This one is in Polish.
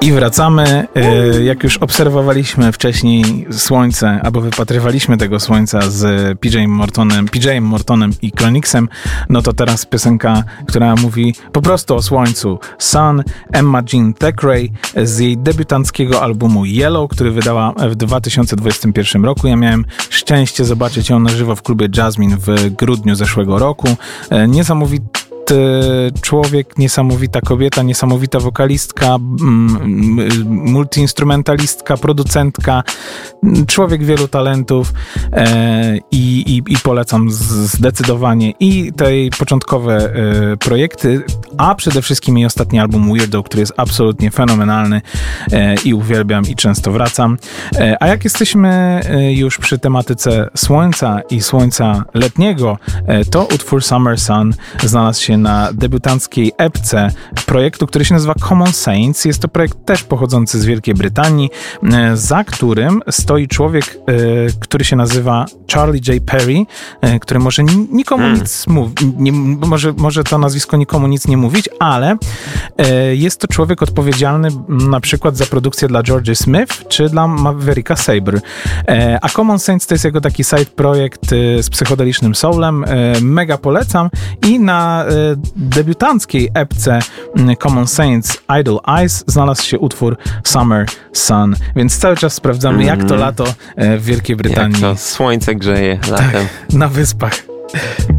I wracamy. Jak już obserwowaliśmy wcześniej słońce, albo wypatrywaliśmy tego słońca z PJ Mortonem i Chronixem, no to teraz piosenka, która mówi po prostu o słońcu. Sun, Emma Jean Thackeray z jej debiutanckiego albumu Yellow, który wydała w 2021 roku. Ja miałem szczęście zobaczyć ją na żywo w klubie Jasmine w grudniu zeszłego roku. Niesamowity człowiek, niesamowita kobieta, niesamowita wokalistka, multiinstrumentalistka, producentka, człowiek wielu talentów i polecam zdecydowanie i te początkowe projekty, a przede wszystkim jej ostatni album Weirdo, który jest absolutnie fenomenalny i uwielbiam i często wracam. A jak jesteśmy już przy tematyce słońca i słońca letniego, to utwór Summer Sun znalazł się na debiutanckiej epce projektu, który się nazywa Common Saints. Jest to projekt też pochodzący z Wielkiej Brytanii, za którym stoi człowiek, który się nazywa Charlie J. Perry, który może nikomu nic mówi, może to nazwisko nikomu nic nie mówić, ale jest to człowiek odpowiedzialny na przykład za produkcję dla Georgia Smith czy dla Mavericka Sabre. A Common Saints to jest jego taki side projekt z psychodelicznym soulem. Mega polecam i na debiutanckiej epce Common Saints Idle Eyes znalazł się utwór Summer Sun, więc cały czas sprawdzamy jak to lato w Wielkiej Brytanii. Jak to słońce grzeje latem. Tak, na wyspach.